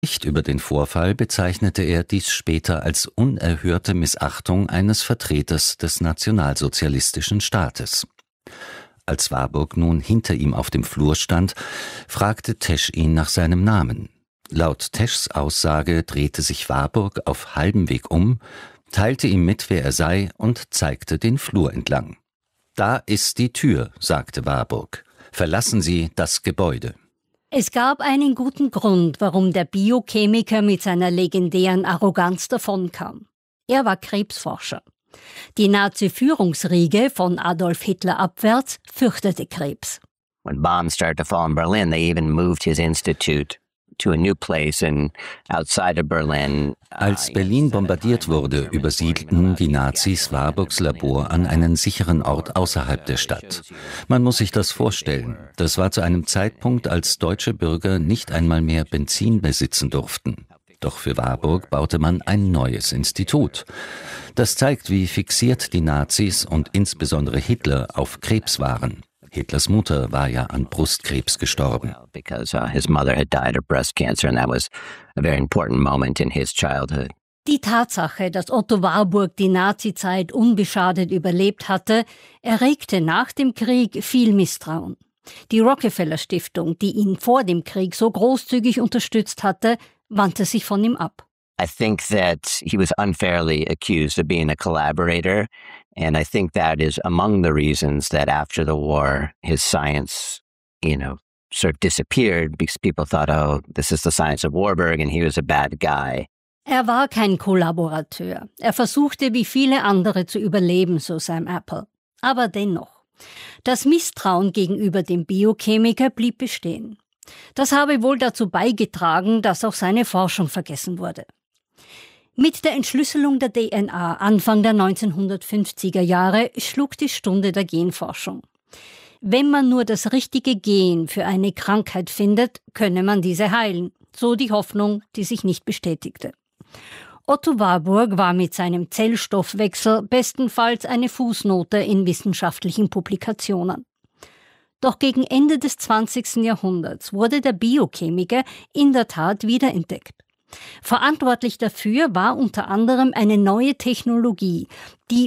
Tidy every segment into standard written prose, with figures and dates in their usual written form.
Bericht über den Vorfall bezeichnete er dies später als unerhörte Missachtung eines Vertreters des nationalsozialistischen Staates. Als Warburg nun hinter ihm auf dem Flur stand, fragte Tesch ihn nach seinem Namen. Laut Teschs Aussage drehte sich Warburg auf halbem Weg um, teilte ihm mit, wer er sei, und zeigte den Flur entlang. »Da ist die Tür«, sagte Warburg. »Verlassen Sie das Gebäude.« Es gab einen guten Grund, warum der Biochemiker mit seiner legendären Arroganz davonkam. Er war Krebsforscher. Die Nazi-Führungsriege von Adolf Hitler abwärts fürchtete Krebs. When bombs started to fall in Berlin, they even moved his institute to a new place outside of Berlin. Als Berlin bombardiert wurde, übersiedelten die Nazis Warburgs Labor an einen sicheren Ort außerhalb der Stadt. Man muss sich das vorstellen. Das war zu einem Zeitpunkt, als deutsche Bürger nicht einmal mehr Benzin besitzen durften. Doch für Warburg baute man ein neues Institut. Das zeigt, wie fixiert die Nazis und insbesondere Hitler auf Krebs waren. Hitlers Mutter war ja an Brustkrebs gestorben. Die Tatsache, dass Otto Warburg die Nazizeit unbeschadet überlebt hatte, erregte nach dem Krieg viel Misstrauen. Die Rockefeller Stiftung, die ihn vor dem Krieg so großzügig unterstützt hatte, wandte sich von ihm ab. I think that he was unfairly accused of being a collaborator, and I think that is among the reasons that after the war his science, sort of disappeared because people thought, oh, this is the science of Warburg and he was a bad guy. Er war kein Kollaborateur. Er versuchte wie viele andere zu überleben, so Sam Apple. Aber dennoch, das Misstrauen gegenüber dem Biochemiker blieb bestehen. Das habe wohl dazu beigetragen, dass auch seine Forschung vergessen wurde. Mit der Entschlüsselung der DNA Anfang der 1950er Jahre schlug die Stunde der Genforschung. Wenn man nur das richtige Gen für eine Krankheit findet, könne man diese heilen. So die Hoffnung, die sich nicht bestätigte. Otto Warburg war mit seinem Zellstoffwechsel bestenfalls eine Fußnote in wissenschaftlichen Publikationen. Doch gegen Ende des 20. Jahrhunderts wurde der Biochemiker in der Tat wiederentdeckt. Verantwortlich dafür war unter anderem eine neue Technologie, die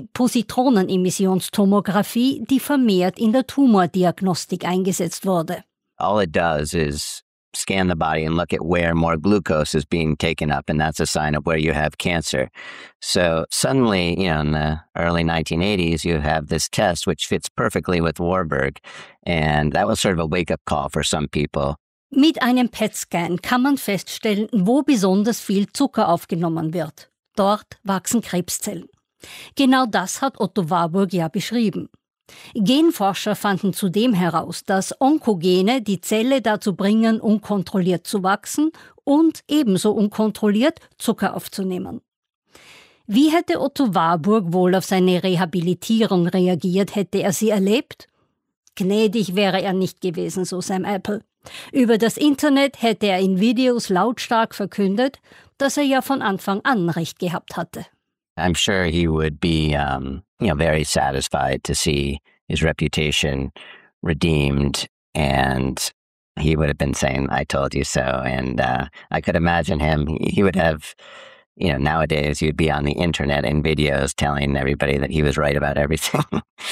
Positronenemissionstomographie, die vermehrt in der Tumordiagnostik eingesetzt wurde. All it does is scan the body and look at where more glucose is being taken up, and that's a sign of where you have cancer. So suddenly, in the early 1980s, you have this test which fits perfectly with Warburg, and that was sort of a wake-up call for some people. Mit einem PET-Scan kann man feststellen, wo besonders viel Zucker aufgenommen wird. Dort wachsen Krebszellen. Genau das hat Otto Warburg ja beschrieben. Genforscher fanden zudem heraus, dass Onkogene die Zelle dazu bringen, unkontrolliert zu wachsen und ebenso unkontrolliert Zucker aufzunehmen. Wie hätte Otto Warburg wohl auf seine Rehabilitierung reagiert, hätte er sie erlebt? Gnädig wäre er nicht gewesen, so Sam Apple. Über das Internet hätte er in Videos lautstark verkündet, dass er ja von Anfang an recht gehabt hatte. I'm sure he would be, very satisfied to see his reputation redeemed, and he would have been saying, I told you so. And I could imagine him, he would have, nowadays he would be on the internet in videos telling everybody that he was right about everything.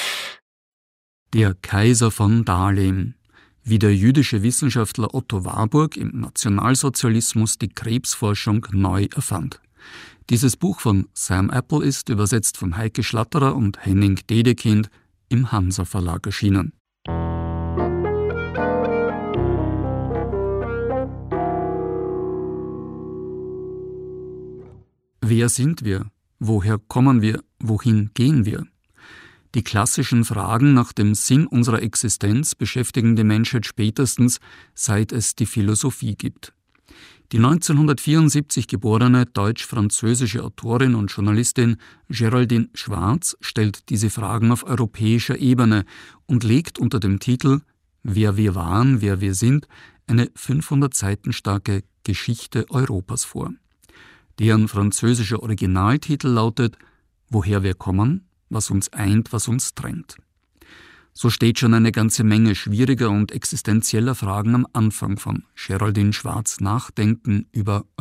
Der Kaiser von Dahlem, wie der jüdische Wissenschaftler Otto Warburg im Nationalsozialismus die Krebsforschung neu erfand. Dieses Buch von Sam Apple ist, übersetzt von Heike Schlatterer und Henning Dedekind, im Hansa Verlag erschienen. Wer sind wir? Woher kommen wir? Wohin gehen wir? Die klassischen Fragen nach dem Sinn unserer Existenz beschäftigen die Menschheit spätestens, seit es die Philosophie gibt. Die 1974 geborene deutsch-französische Autorin und Journalistin Geraldine Schwarz stellt diese Fragen auf europäischer Ebene und legt unter dem Titel »Wer wir waren, wer wir sind« eine 500 Seiten starke Geschichte Europas vor. Deren französischer Originaltitel lautet »Woher wir kommen, was uns eint, was uns trennt«. So steht schon eine ganze Menge schwieriger und existenzieller Fragen am Anfang von Geraldine Schwarz' Nachdenken über